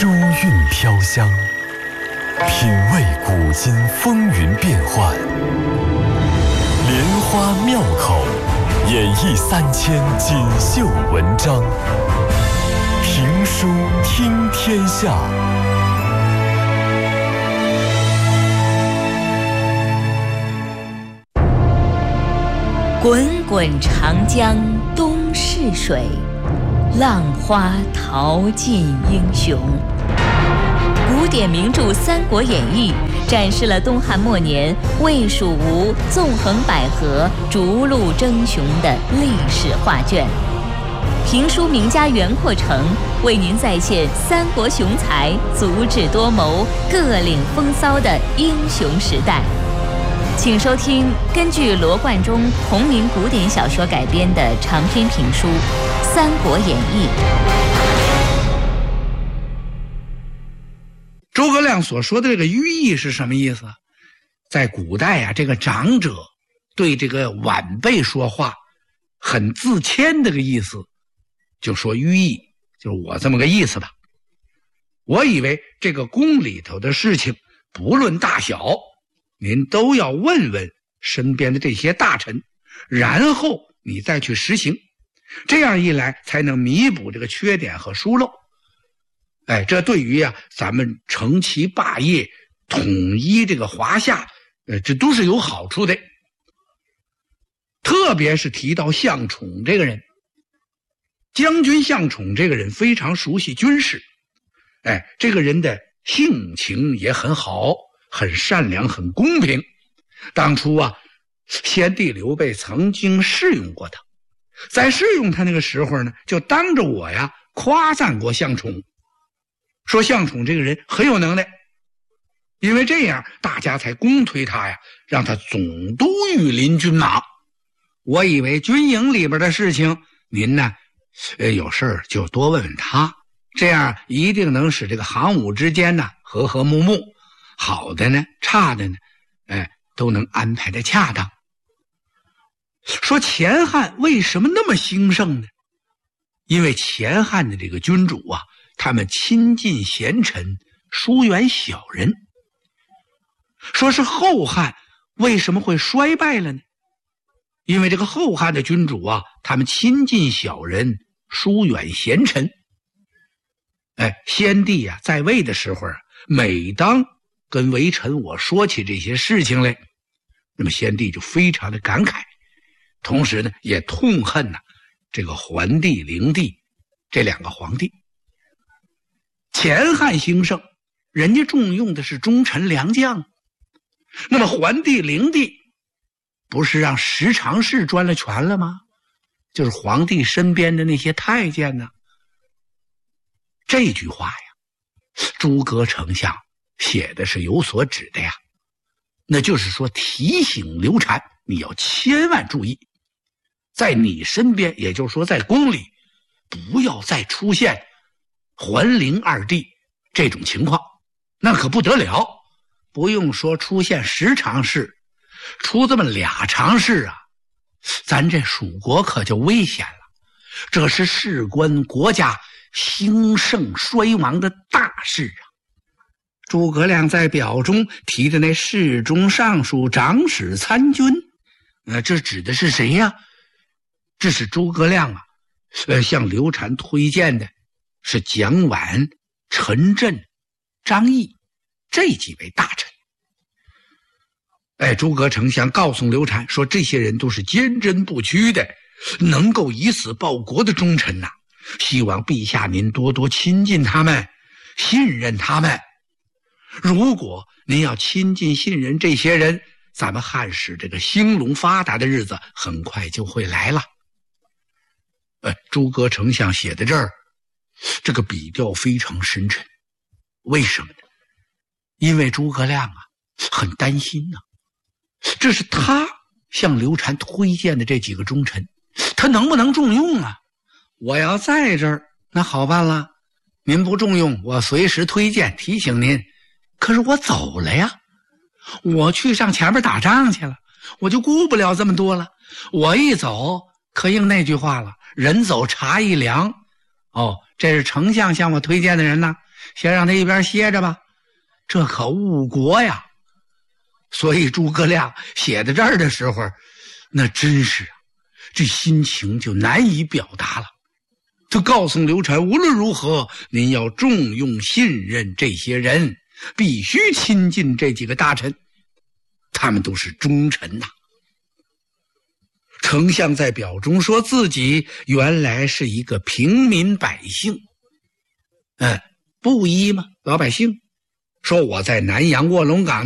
书韵飘香，品味古今风云变幻，莲花妙口，演绎3000锦绣文章。评书听天下。 滚滚长江东逝水，浪花淘尽英雄。古典名著《三国演义》展示了东汉末年魏蜀吴纵横捭阖、逐鹿争雄的历史画卷。评书名家袁阔成为您再现三国雄才足智多谋、各领风骚的英雄时代。请收听根据罗贯中同名古典小说改编的长篇评书《三国演义》。 诸葛亮所说的这个寓意是什么意思？在古代啊，这个长者对这个晚辈说话很自谦的个意思，就说寓意，就是我这么个意思吧。我以为这个宫里头的事情不论大小，您都要问问身边的这些大臣，然后你再去实行，这样一来才能弥补这个缺点和疏漏。这对于咱们成其霸业，统一这个华夏，这都是有好处的。特别是提到项宠这个人，将军项宠这个人非常熟悉军事，这个人的性情也很好，很善良，很公平。当初先帝刘备曾经试用过他，在试用他那个时候呢，就当着我夸赞过项宠，说项宠这个人很有能耐，因为这样大家才公推他让他总督御林军马。我以为军营里边的事情您呢有事儿就多问问他，这样一定能使这个行伍之间呢和和睦睦，好的呢差的呢都能安排的恰当。说前汉为什么那么兴盛呢？因为前汉的这个君主他们亲近贤臣，疏远小人。说是后汉为什么会衰败了呢？因为这个后汉的君主他们亲近小人，疏远贤臣。先帝在位的时候每当跟微臣我说起这些事情来，那么先帝就非常的感慨，同时呢也痛恨这个桓帝、灵帝这两个皇帝。前汉兴盛，人家重用的是忠臣良将，那么桓帝、灵帝不是让十常侍专了权了吗？就是皇帝身边的那些太监呢。这句话诸葛丞相写的是有所指的那就是说提醒刘禅，你要千万注意，在你身边，也就是说在宫里，不要再出现桓灵二帝这种情况，那可不得了。不用说出现十常侍，出这么俩常侍咱这蜀国可就危险了。这是事关国家兴盛衰亡的大事诸葛亮在表中提的那侍中、尚书、长史、参军，这指的是谁呀？这是诸葛亮向刘禅推荐的是蒋琬、陈震、张翼这几位大臣。诸葛丞相告诉刘禅说，这些人都是坚贞不屈的，能够以死报国的忠臣希望陛下您多多亲近他们，信任他们。如果您要亲近信任这些人，咱们汉室这个兴隆发达的日子很快就会来了。诸葛丞相写的这儿，这个笔调非常深沉。为什么呢？因为诸葛亮很担心这是他向刘禅推荐的这几个忠臣，他能不能重用我要在这儿那好办了，您不重用我随时推荐提醒您，可是我走了我去上前面打仗去了，我就顾不了这么多了。我一走可应那句话了，人走茶一凉。这是丞相向我推荐的人先让他一边歇着吧，这可误国呀。所以诸葛亮写到这儿的时候，那真是这心情就难以表达了。他告诉刘禅，无论如何您要重用信任这些人，必须亲近这几个大臣，他们都是忠臣呐。丞相在表中说自己原来是一个平民百姓，布衣嘛，老百姓，说我在南阳卧龙岗